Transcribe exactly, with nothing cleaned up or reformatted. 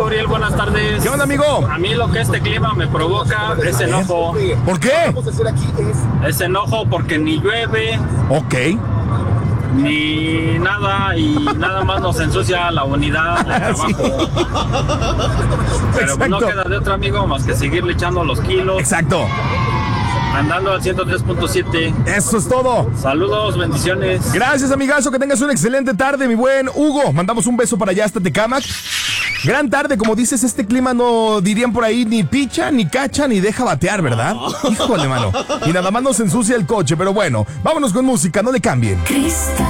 amigo Uriel, buenas tardes. ¿Qué onda, amigo? A mí lo que este clima me provoca es enojo. ¿Por qué? Es enojo porque ni llueve, Ok. ni nada, y nada más nos ensucia la unidad de trabajo. Sí. Pero pues no Exacto. queda de otro, amigo, más que seguirle echando los kilos, Exacto. andando al ciento tres punto siete. Eso es todo. Saludos, bendiciones. Gracias, amigazo. Que tengas una excelente tarde, mi buen Hugo. Mandamos un beso para allá hasta Tecámac. Gran tarde, como dices, este clima no dirían por ahí ni picha, ni cacha, ni deja batear, ¿verdad? Híjole, mano. Y nada más nos ensucia el coche, pero bueno, vámonos con música, no le cambien. Cristal.